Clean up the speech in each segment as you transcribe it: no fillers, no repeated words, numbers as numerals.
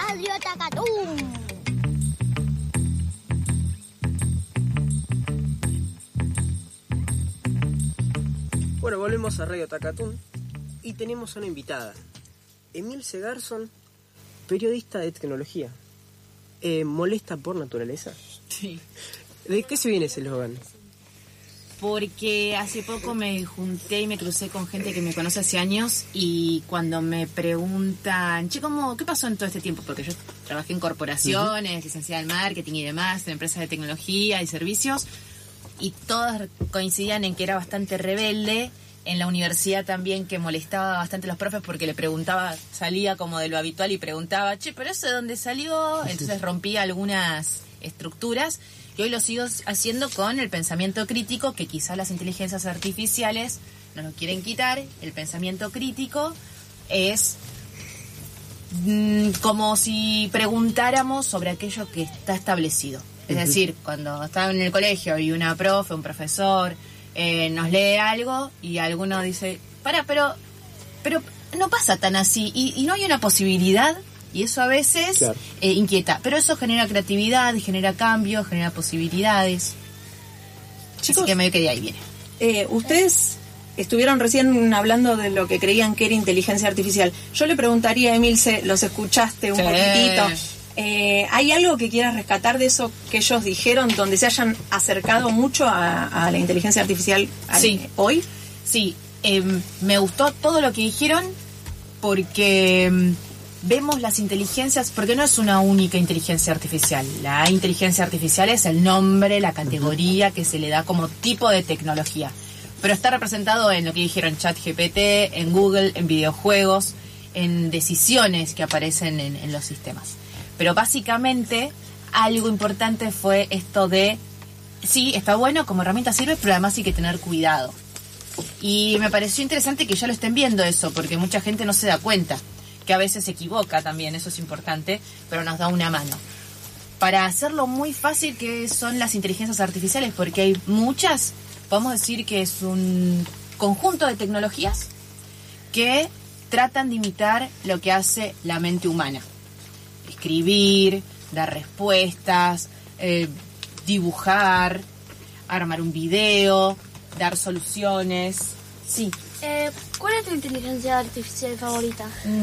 Radio Tacatún. Bueno, volvemos a Radio Tacatún y tenemos una invitada, Emilce Garson, periodista de tecnología. ¿Molesta por naturaleza? Sí. ¿De qué se viene ese eslogan? Porque hace poco me junté y me crucé con gente que me conoce hace años y cuando me preguntan, che, ¿qué pasó en todo este tiempo? Porque yo trabajé en corporaciones, licenciada en marketing y demás, en empresas de tecnología y servicios, y todas coincidían en que era bastante rebelde. En la universidad también, que molestaba bastante a los profes porque le preguntaba, salía como de lo habitual y preguntaba, che, ¿pero eso de dónde salió? Entonces rompía algunas estructuras. Y hoy lo sigo haciendo con el pensamiento crítico, que quizás las inteligencias artificiales nos lo quieren quitar. El pensamiento crítico es como si preguntáramos sobre aquello que está establecido. Es decir, cuando estaba en el colegio y una profe, un profesor, nos lee algo y alguno dice, pero no pasa tan así y no hay una posibilidad. Y eso a veces inquieta, pero eso genera creatividad, genera cambios, genera posibilidades. Chicos, así que medio que de ahí viene. Ustedes estuvieron recién hablando de lo que creían que era inteligencia artificial. Yo le preguntaría a Emilce, los escuchaste un poquitito. ¿Hay algo que quieras rescatar de eso que ellos dijeron, donde se hayan acercado mucho a la inteligencia artificial hoy? Sí, me gustó todo lo que dijeron porque vemos las inteligencias, porque no es una única inteligencia artificial. La inteligencia artificial es el nombre, la categoría que se le da como tipo de tecnología. Pero está representado en lo que dijeron ChatGPT, en Google, en videojuegos, en decisiones que aparecen en los sistemas. Pero básicamente algo importante fue esto de, sí, está bueno, como herramienta sirve, pero además hay que tener cuidado. Y me pareció interesante que ya lo estén viendo eso, porque mucha gente no se da cuenta, que a veces se equivoca también, eso es importante, pero nos da una mano. Para hacerlo muy fácil, ¿qué son las inteligencias artificiales? Porque hay muchas, podemos decir que es un conjunto de tecnologías que tratan de imitar lo que hace la mente humana. Escribir, dar respuestas, dibujar, armar un video, dar soluciones. Sí. ¿Cuál es tu inteligencia artificial favorita?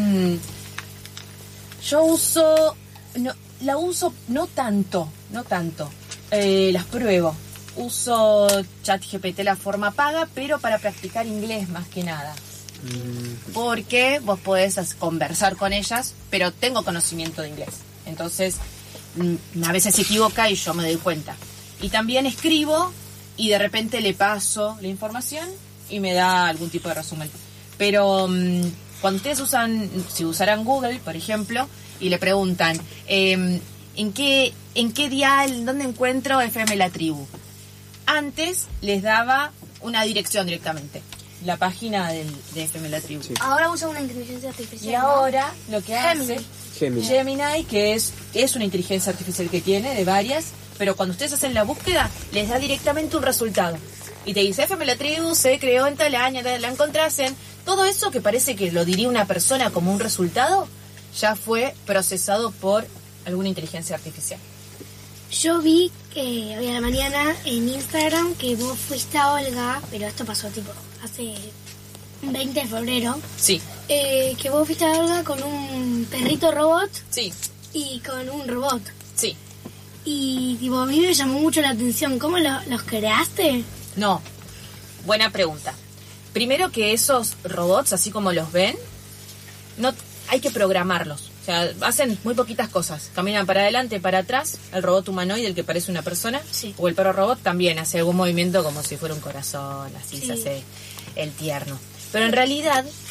Yo la uso no tanto. Las pruebo. Uso ChatGPT la forma paga, pero para practicar inglés más que nada. Porque vos podés conversar con ellas, pero tengo conocimiento de inglés. Entonces, a veces se equivoca y yo me doy cuenta. Y también escribo y de repente le paso la información y me da algún tipo de resumen. Pero cuando ustedes si usaran Google, por ejemplo, y le preguntan, ¿en qué dial, dónde encuentro FM La Tribu? Antes les daba una dirección directamente, la página de FM La Tribu. Sí. Ahora usa una inteligencia artificial. Y ahora lo que hace Gemini, que es una inteligencia artificial que tiene de varias, pero cuando ustedes hacen la búsqueda, les da directamente un resultado. Y te dice, FM La Tribu se creó en tal año, la encontrasen. Todo eso que parece que lo diría una persona como un resultado, ya fue procesado por alguna inteligencia artificial. Yo vi que hoy a la mañana en Instagram que vos fuiste a Olga, pero esto pasó tipo hace 20 de febrero. Sí. Que vos fuiste a Olga con un perrito robot. Sí. Y con un robot. Sí. Y tipo, a mí me llamó mucho la atención. ¿Cómo los creaste? No, buena pregunta. Primero que esos robots, así como los ven, no hay que programarlos. O sea, hacen muy poquitas cosas. Caminan para adelante, para atrás. El robot humanoide, el que parece una persona. Sí. O el perro robot también hace algún movimiento como si fuera un corazón. Así se hace el tierno. Pero en realidad